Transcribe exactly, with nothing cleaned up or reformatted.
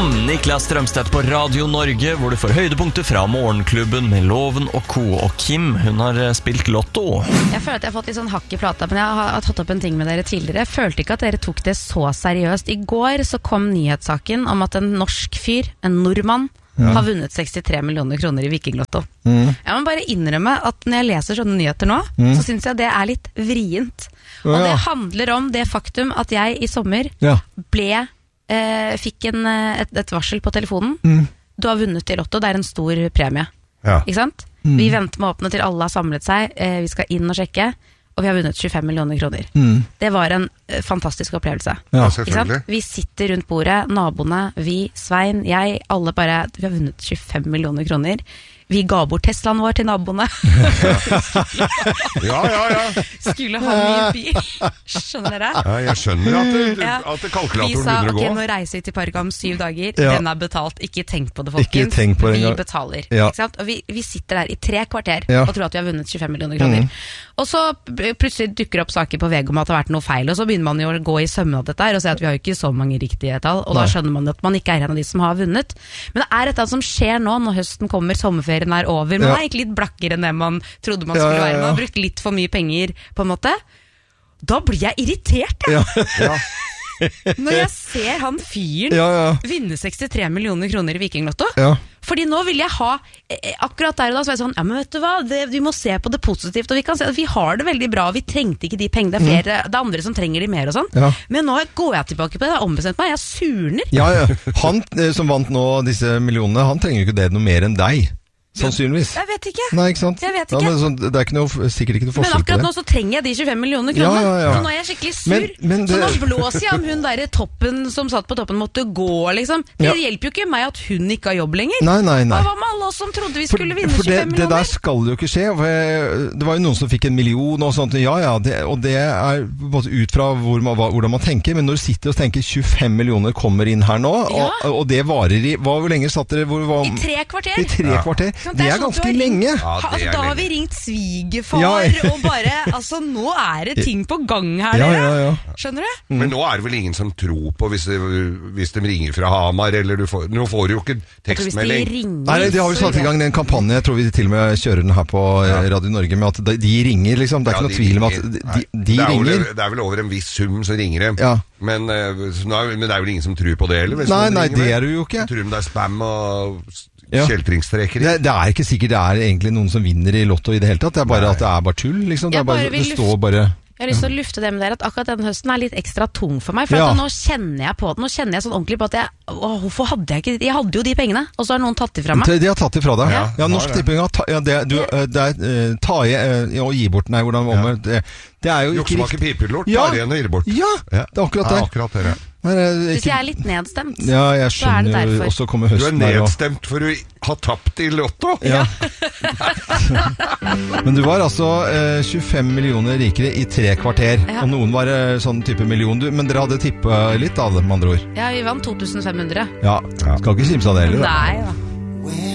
morgen, Niklas Strømstedt på Radio Norge, hvor du får høydepunkter fra morgenklubben med Loven og Co. Og Kim, hun har spilt lotto. Jeg føler at jeg har fått litt sånn hakk i plata, men jeg har tatt opp en ting med dere tidligere. Jeg følte ikke at dere tok det så seriøst. I går så kom nyhetssaken om at en norsk fyr, en nordmann, ja. har vunnet sekstitre millioner kroner i Vikinglotto. Mm. Jeg må bare innrømme at når jeg leser sånne nyheter nå, mm. så synes jeg det er litt vrient. Og det handler om det faktum at jeg i sommer ja. ble... Eh, fikk en, et, et varsel på telefonen. Mm. Du har vunnet i lotto, det er en stor premie. Ja. Ikke sant? Mm. Vi venter med å åpne til alle har samlet seg. Eh, vi skal inn og sjekke, og vi har vunnet tjuefem millioner kroner. Mm. Det var en eh, fantastisk opplevelse. Ja, ikke sant? Vi sitter rundt bordet, naboene, vi, Svein, jeg, alle bare, vi har vunnet tjuefem millioner kroner. Vi ga bort Teslaen vår til naboene. ja, ja, ja. Skulle ha mye bil. Skjønner dere? Ja, jeg skjønner at, det, ja. at det kalkulatoren begynner å gå. Vi sa, ok, nå reiser vi til Parga om syv dager. Ja. Den er betalt. Ikke tenk på det, folkens. Ikke tenk på det, vi betaler. Ja. Ikke sant? Og vi, vi sitter der i tre kvarter ja. og tror at vi har vunnet tjuefem millioner kroner. Mm. Og så plutselig dukker opp saker på V G om at det har vært noe feil, og så begynner man jo å gå i sømme av dette her, og se at vi har jo ikke så mange riktige tall, og Nei. Da skjønner man at man ikke er en av de som har vunnet. Men det er dette som skjer nå, når høsten kommer, sommerferien er over, man ja. er ikke litt blakkere enn det man trodde man skulle ja, ja, ja. være, man har brukt litt for mye penger, på en måte. Da blir jeg irritert, jeg. Ja. ja. Når jeg ser han fyren ja, ja. vinne sekstitre millioner kroner i Vikinglotto. Ja. Fordi nå vil jeg ha, eh, akkurat der og da, så er jeg sånn, ja, men vet du hva, det, vi må se på det positivt, og vi kan se at vi har det veldig bra, og vi trengte ikke de pengene, det er flere, mm. det er andre som trenger de mer og sånn. Ja. Men nå går jeg tilbake på det, jeg har ombestemt meg, jeg surner. Ja, ja. Han som vant nå disse millionene, han trenger jo ikke det noe mer enn deg. Sannsynligvis. Jeg vet ikke. Nei, ikke sant? Jeg vet ikke. Ja, men så, det er ikke noe, sikkert ikke noe forskjell på det. Men akkurat nå så trenger jeg de tjuefem millioner kroner. Ja, ja, ja. Så nå er jeg skikkelig sur. Men, men det... Så nå blåser jeg om hun der i toppen som satt på toppen måtte gå, liksom. Det ja. hjelper jo ikke meg at hun ikke har jobb lenger. Nei, nei, nei. Hva med alle oss som trodde vi skulle vinne for, for tjuefem millioner? Det der skal jo ikke skje. Det var jo noen som fikk en million og sånt. Ja, ja, det, og det er ut fra hvor man, hvordan man tenker. Men når du sitter og tenker tjuefem millioner kommer inn her nå, ja. og, og det varer i, hva, hvor lenge satt dere? Hvor, hva, I tre kvarter. I tre ja. kvarter. Det, det er, er ganske lenge. Ja, ha, altså, da har vi ringt svigerfar ja. og bare, altså nå er det ting på gang her, ja, dere. Ja, ja. Skjønner du? Mm. Men nå er det vel ingen som tror på hvis, det, hvis de ringer fra Hamar, eller du får, nå får du jo ikke tekstmelding. De ringer, Nei, de har jo satt i gang en kampanje, jeg tror vi til og med kjører den her på ja. Radio Norge, med at de, de ringer liksom, det er ja, ikke noe de tvil om at de, de, de det ringer. Vel, det er vel over en viss sum som ringer dem. Ja. Men, men det er vel ingen som tror på det, eller? Nei, nei, det er det jo ikke. Tror de det er spam og... Ja. Kjeltringstreker. Det, det er ikke sikkert det er egentlig noen som vinner i lotto i det hele tatt. Det er bare Nei. At det er bare tull, liksom. Det, er bare, det står bare... Jeg har lyst til å lufte det med dere, at akkurat denne høsten er litt ekstra tung for meg. For ja. at nå kjenner jeg på det. Nå kjenner jeg sånn ordentlig på at jeg... Å, hvorfor hadde jeg ikke... Jeg hadde jo de pengene, og så har noen tatt de fra meg. De har tatt de fra deg. Ja, ja Norsk Tipping har ta, ja, det, du, det er uh, ta i uh, og gi bort, nei, hvordan var det? Det, det er jo ikke... Juksemaker pipelort, ja. tar igjen og gir bort. Ja, det er akkurat det. Ja, akkurat det, ja. Men, uh, Hvis jeg er litt nedstemt, ja, jeg skjønner, så er det derfor. Også kommer høsten du er nedstemt for å ha tapt i lotto. Ja. Men du var altså uh, tjuefem millioner rikere i tre kvarter, ja. Og noen var uh, sånn type million, du, men dere hadde tippet litt av det, med andre ord. Ja, vi vant to tusen fem hundre. Ja, skal ikke kimse av det heller. Nei, da.